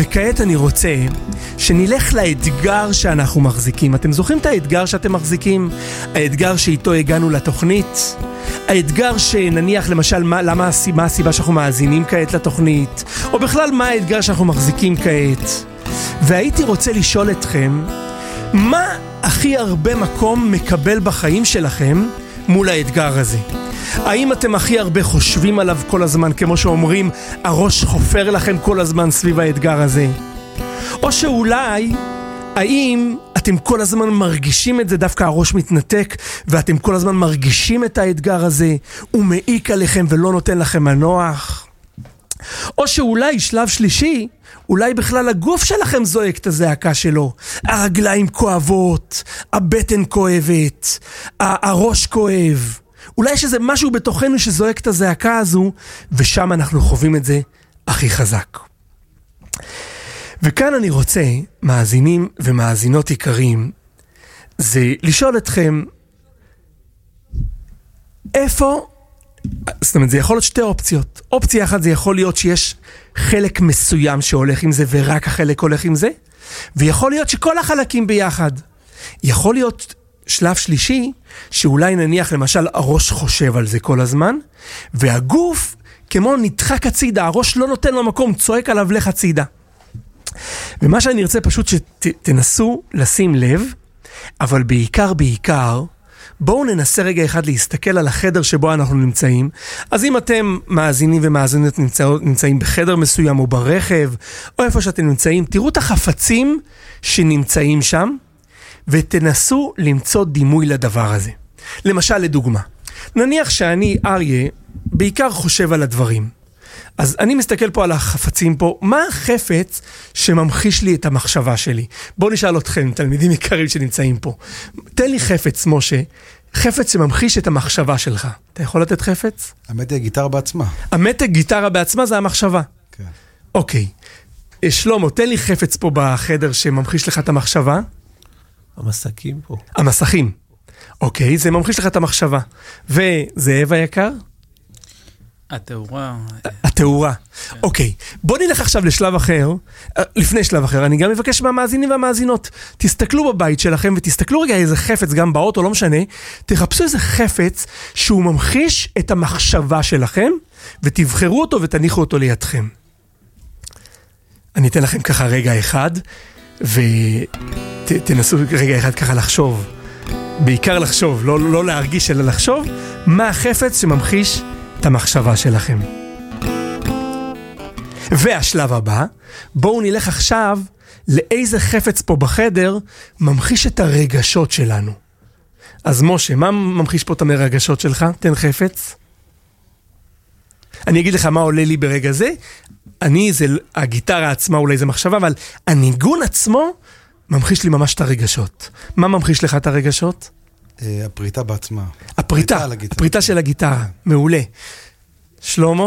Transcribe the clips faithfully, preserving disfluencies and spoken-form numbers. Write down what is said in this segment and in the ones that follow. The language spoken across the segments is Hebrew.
וכעת אני רוצה שנלך לאתגר שאנחנו מחזיקים. אתם זוכרים את האתגר שאתם מחזיקים? האתגר שאיתו הגענו לתוכנית? האתגר שנניח למשל מה, למה, מה הסיבה שאנחנו מאזינים כעת לתוכנית? או בכלל מה האתגר שאנחנו מחזיקים כעת? והייתי רוצה לשאול אתכם, מה הכי הרבה מקום מקבל בחיים שלכם מול האתגר הזה? האם אתם הכי הרבה חושבים עליו כל הזמן, כמו שאומרים, הראש חופר לכם כל הזמן סביב האתגר הזה? או שאולי, האם אתם כל הזמן מרגישים את זה, דווקא הראש מתנתק, ואתם כל הזמן מרגישים את האתגר הזה, הוא מעיק עליכם ולא נותן לכם מנוח? או שאולי, שלב שלישי, אולי בכלל הגוף שלכם זועק את הזעקה שלו. הרגליים כואבות, הבטן כואבת, הראש כואב. אולי יש איזה משהו בתוכנו שזועק את הזעקה הזו, ושם אנחנו חווים את זה הכי חזק. וכאן אני רוצה, מאזינים ומאזינות עיקרים, זה לשאול אתכם, איפה, זאת אומרת, זה יכול להיות שתי אופציות. אופציה אחת זה יכול להיות שיש חלק מסוים שהולך עם זה, ורק החלק הולך עם זה, ויכול להיות שכל החלקים ביחד. יכול להיות שלב שלישי, שאולי נניח למשל הראש חושב על זה כל הזמן, והגוף כמו נדחק הצידה, הראש לא נותן לו מקום, צועק עליו לך הצידה. ומה שאני ארצה פשוט שתנסו לשים לב, אבל בעיקר בעיקר, בואו ננסה רגע אחד להסתכל על החדר שבו אנחנו נמצאים. אז אם אתם מאזינים ומאזינות נמצאים בחדר מסוים או ברכב, או איפה שאתם נמצאים, תראו את החפצים שנמצאים שם, ותנסו למצוא דימוי לדבר הזה. למשל, לדוגמה, נניח שאני, אריה, בעיקר חושב על הדברים. אז אני מסתכל פה על החפצים פה, מה החפץ שממחיש לי את המחשבה שלי? בואו נשאל אתכם, תלמידים יקרים שנמצאים פה. תן לי חפץ, משה, חפץ שממחיש את המחשבה שלך. אתה יכול לתת חפץ? המתג גיטרה בעצמה. המתג גיטרה בעצמה זה המחשבה. כן. אוקיי. שלמה, תן לי חפץ פה בחדר שממחיש לך את המחשבה. המסכים פה. המסכים. אוקיי, זה ממחיש לך את המחשבה. וזאב היקר? התאורה. התאורה. אוקיי, בוא נלך עכשיו לשלב אחר, לפני שלב אחר, אני גם מבקש מהמאזינים והמאזינות, תסתכלו בבית שלכם ותסתכלו רגע איזה חפץ, גם באוטו, לא משנה, תחפשו איזה חפץ שהוא ממחיש את המחשבה שלכם, ותבחרו אותו ותניחו אותו לידכם. אני אתן לכם ככה רגע אחד, ותנסו רגע אחד ככה לחשוב, בעיקר לחשוב, לא, לא להרגיש אלא לחשוב, מה החפץ שממחיש את המחשבה שלכם. והשלב הבא, בואו נלך עכשיו לאיזה חפץ פה בחדר ממחיש את הרגשות שלנו. אז משה, מה ממחיש פה את הרגשות שלך? תן חפץ. אני אגיד לך מה עולה לי ברגע זה. אני, זה, הגיטרה עצמה אולי זה מחשבה, אבל הניגון עצמו ממחיש לי ממש את הרגשות. מה ממחיש לך את הרגשות? הפריטה בעצמה. הפריטה, הפריטה של הגיטרה. מעולה. שלמה?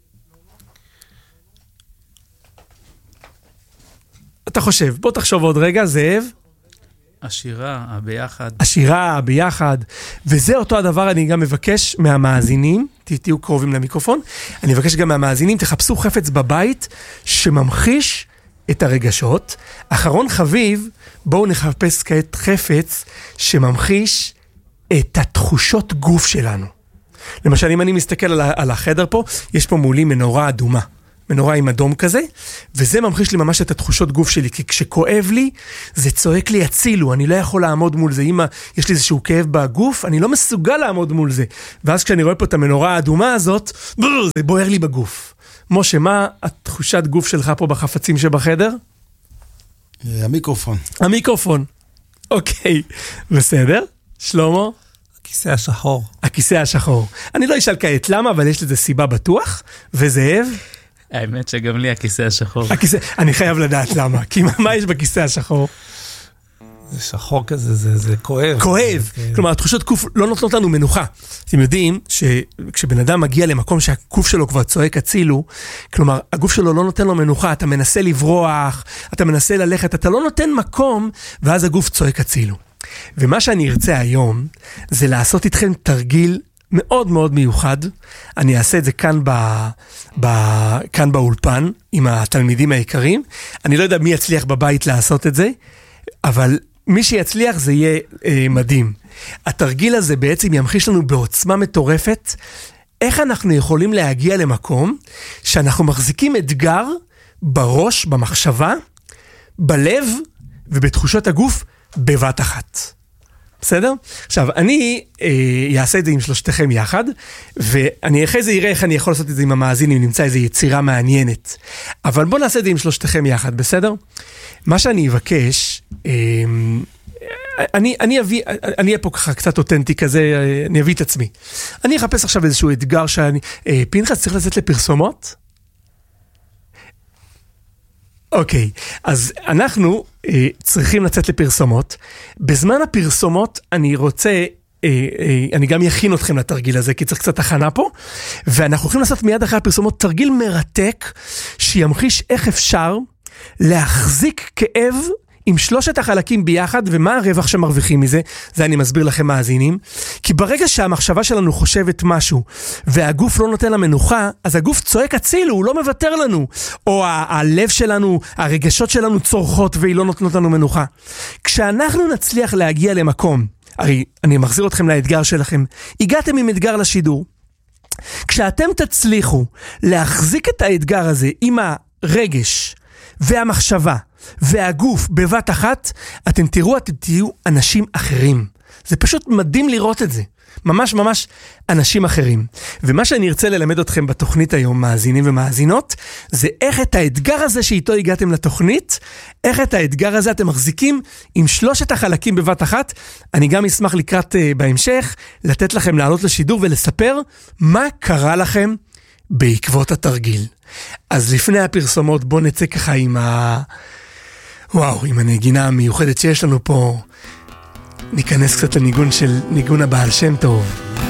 אתה חושב, בוא תחשוב עוד רגע, זאב. השירה, הביחד. השירה, הביחד. וזה אותו הדבר, אני גם מבקש מהמאזינים, תהיו קרובים למיקרופון, אני מבקש גם מהמאזינים, תחפשו חפץ בבית שממחיש את הרגשות. אחרון חביב, בואו נחפש כעת חפץ שממחיש את התחושות גוף שלנו. למשל, אם אני מסתכל על החדר פה, יש פה מולי מנורה אדומה. מנורה עם אדום כזה, וזה ממחיש לי ממש את התחושות גוף שלי, כי כשכואב לי, זה צועק לי הצילו, אני לא יכול לעמוד מול זה. אם יש לי איזשהו כאב בגוף, אני לא מסוגל לעמוד מול זה. ואז כשאני רואה פה את המנורה האדומה הזאת, זה בוער לי בגוף. משה, מה התחושת גוף שלך פה בחפצים שבחדר? המיקרופון. המיקרופון. אוקיי, בסדר. שלמה? הכיסא השחור. הכיסא השחור. אני לא אשאל כעת למה, אבל יש לזה סיבה בטוח. וזאב? האמת שגם לי הכיסא השחור. הכיסא, אני חייב לדעת למה. כי מה, מה יש בכיסא השחור? זה שחור כזה, זה, זה כואב. כואב. זה... כלומר, התחושות קוף לא נותנות לנו מנוחה. אתם יודעים שכשבן אדם מגיע למקום שהקוף שלו כבר צועק הצילו, כלומר, הגוף שלו לא נותן לו מנוחה, אתה מנסה לברוח, אתה מנסה ללכת, אתה לא נותן מקום, ואז הגוף צועק הצילו. ומה שאני ארצה היום, זה לעשות איתכם תרגיל מאוד מאוד מיוחד, אני אעשה את זה כאן, ב, ב, כאן באולפן, עם התלמידים העיקריים, אני לא יודע מי יצליח בבית לעשות את זה, אבל מי שיצליח זה יהיה אה, מדהים. התרגיל הזה בעצם ימחיש לנו בעוצמה מטורפת, איך אנחנו יכולים להגיע למקום, שאנחנו מחזיקים אתגר בראש, במחשבה, בלב ובתחושות הגוף, בבת אחת. בסדר? עכשיו, אני אה, אעשה את זה עם שלושתכם יחד, ואני אחרי זה יראה איך אני יכול לעשות את זה עם המאזינים, נמצא איזו יצירה מעניינת. אבל בואו נעשה את זה עם שלושתכם יחד, בסדר? מה שאני אבקש, אה, אני, אני אביא, אני אהיה פה ככה קצת אותנטי כזה, אני אביא את עצמי. אני אחפש עכשיו איזשהו אתגר שאני, אה, פנחס צריך לצאת לפרסומות? אוקיי, אז אנחנו אה, צריכים לצאת לפרסומות. בזמן הפרסומות אני רוצה, אה, אה, אני גם יכין אתכם לתרגיל הזה, כי צריך קצת הכנה פה, ואנחנו הולכים לעשות מיד אחרי הפרסומות תרגיל מרתק, שימחיש איך אפשר להחזיק כאב עם שלושת החלקים ביחד, ומה הרווח שמרוויחים מזה, זה אני מסביר לכם מאזינים, כי ברגע שהמחשבה שלנו חושבת משהו, והגוף לא נותן לה מנוחה, אז הגוף צועק הצילו, הוא לא מוותר לנו, או ה- הלב שלנו, הרגשות שלנו צורכות, והיא לא נותנת לנו מנוחה. כשאנחנו נצליח להגיע למקום, הרי אני מחזיר אתכם לאתגר שלכם, הגעתם עם אתגר לשידור, כשאתם תצליחו להחזיק את האתגר הזה עם הרגש והמחשבה, והגוף בבת אחת, אתם תראו, אתם תהיו אנשים אחרים. זה פשוט מדהים לראות את זה. ממש ממש אנשים אחרים. ומה שאני ארצה ללמד אתכם בתוכנית היום, מאזינים ומאזינות, זה איך את האתגר הזה שאיתו הגעתם לתוכנית, איך את האתגר הזה אתם מחזיקים עם שלושת החלקים בבת אחת. אני גם אשמח לקראת uh, בהמשך, לתת לכם לעלות לשידור ולספר מה קרה לכם בעקבות התרגיל. אז לפני הפרסומות בואו נצא ככה עם ה... וואו, עם הנגינה המיוחדת שיש לנו פה, ניכנס קצת לניגון של ניגון הבעל שם טוב.